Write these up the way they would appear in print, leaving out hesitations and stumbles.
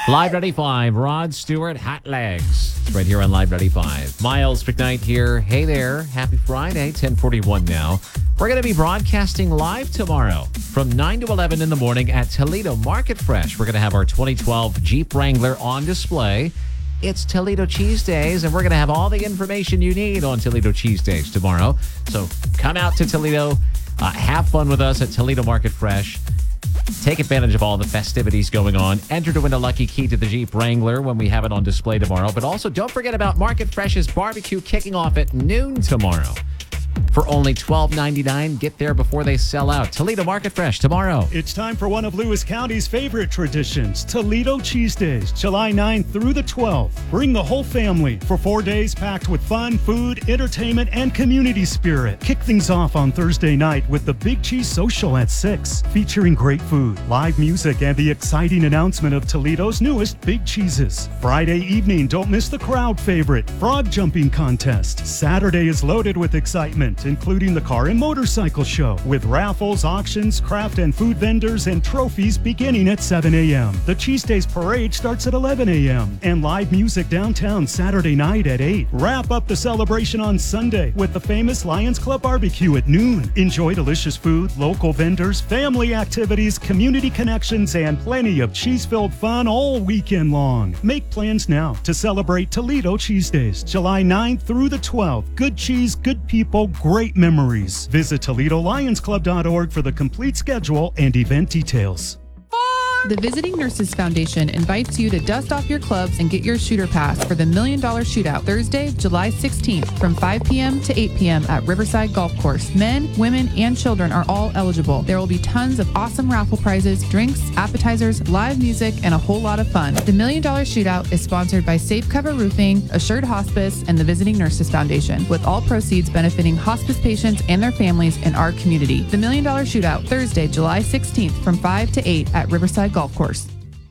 Live 95, Rod Stewart, Hot Legs. It's right here on Live 95. Miles McKnight here. Hey there. Happy Friday, 10:41 now. We're going to be broadcasting live tomorrow from 9 to 11 in the morning at Toledo Market Fresh. We're going to have our 2012 Jeep Wrangler on display. It's Toledo Cheese Days, and we're going to have all the information you need on Toledo Cheese Days tomorrow. So come out to Toledo, have fun with us at Toledo Market Fresh. Take advantage of all the festivities going on. Enter to win a lucky key to the Jeep Wrangler when we have it on display tomorrow. But also, don't forget about Market Fresh's barbecue kicking off at noon tomorrow. For only $12.99, get there before they sell out. Toledo Market Fresh tomorrow. It's time for one of Lewis County's favorite traditions, Toledo Cheese Days, July 9th through the 12th. Bring the whole family for 4 days packed with fun, food, entertainment, and community spirit. Kick things off on Thursday night with the Big Cheese Social at 6, featuring great food, live music, and the exciting announcement of Toledo's newest Big Cheeses. Friday evening, don't miss the crowd favorite, frog jumping contest. Saturday is loaded with excitement, including the car and motorcycle show with raffles, auctions, craft and food vendors, and trophies beginning at 7 a.m. The Cheese Days Parade starts at 11 a.m. and live music downtown Saturday night at 8. Wrap up the celebration on Sunday with the famous Lions Club barbecue at noon. Enjoy delicious food, local vendors, family activities, community connections, and plenty of cheese-filled fun all weekend long. Make plans now to celebrate Toledo Cheese Days, July 9th through the 12th. Good cheese, good people, great memories. Visit ToledoLionsClub.org for the complete schedule and event details. The Visiting Nurses Foundation invites you to dust off your clubs and get your shooter pass for the $1 Million Shootout Thursday, July 16th from 5 p.m. to 8 p.m. at Riverside Golf Course. Men, women, and children are all eligible. There will be tons of awesome raffle prizes, drinks, appetizers, live music, and a whole lot of fun. The $1 Million Shootout is sponsored by Safe Cover Roofing, Assured Hospice, and the Visiting Nurses Foundation, with all proceeds benefiting hospice patients and their families in our community. The $1 Million Shootout Thursday, July 16th from 5 to 8 at Riverside Golf Course.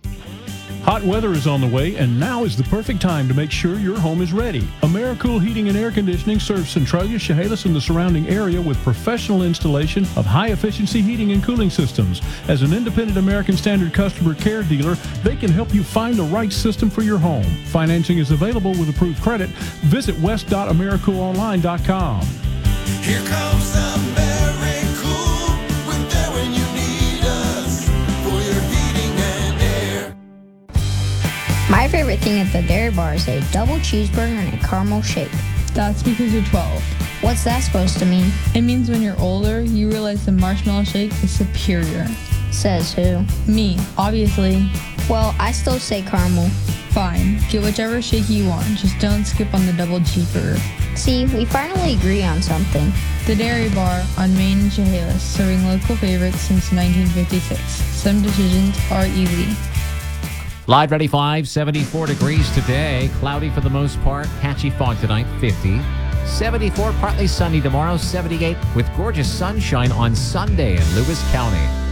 Hot weather is on the way, and now is the perfect time to make sure your home is ready. AmeriCool Heating and Air Conditioning serves Centralia, Chehalis, and the surrounding area with professional installation of high-efficiency heating and cooling systems. As an independent American Standard customer care dealer, they can help you find the right system for your home. Financing is available with approved credit. Visit west.americoolonline.com. Here comes AmeriCool. We're there when you need us for your heating and air. My favorite thing at the Dairy Bar is a double cheeseburger and a caramel shake. That's because you're 12. What's that supposed to mean? It means when you're older, you realize the marshmallow shake is superior. Says who? Me, obviously. Well, I still say caramel. Fine, get whichever shake you want, just don't skip on the double cheeseburger. See, we finally agree on something. The Dairy Bar on Main and Chehalis, serving local favorites since 1956. Some decisions are easy. Live 95, 74 degrees today. Cloudy for the most part. Patchy fog tonight, 50. 74, partly sunny tomorrow, 78, with gorgeous sunshine on Sunday in Lewis County.